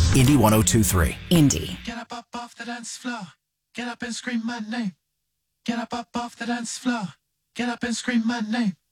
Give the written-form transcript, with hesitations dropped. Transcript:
Indy 1023. Indy. Get up off the dance floor. Get up and scream my name. Get up off the dance floor. Get up and scream my name.